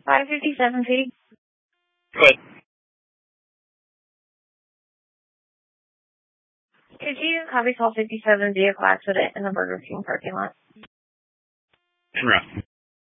557 feet. Good. Could you copy 1257 vehicle accident in the Burger King parking lot? En route.